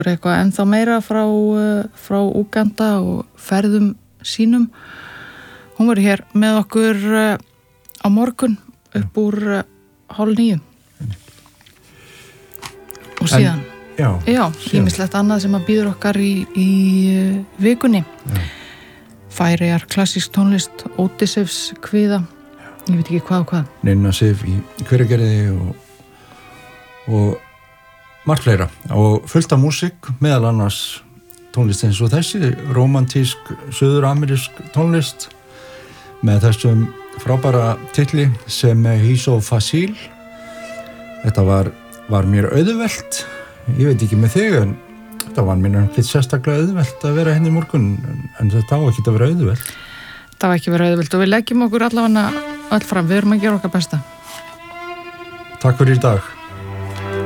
eitthvað ennþá meira frá Úganda og ferðum sínum. Hún verður hér með okkur á morgun upp úr 8:30. Og síðan ýmislegt annað sem að býður okkar í vikunni. Færeyjar, klassísk tónlist, Ódysseifs kviða, ég veit ekki hvað og hvað. Nynna Sif í Hveragerði og margt fleira. Og fullt af músík, meðal annars tónlist eins og þessi, rómantísk, suður-amerísk tónlist með þessum frábæra titli sem He's So Facile. Þetta var mér auðvelt, ég veit ekki með þig, en þetta var mér ekki sérstaklega auðvelt að vera henni í morgun, en þetta á ekki að vera auðvelt. Þetta á ekki að vera auðvelt og við leggjum okkur allavega öll fram, við erum að gera okkar besta. Takk fyrir í dag.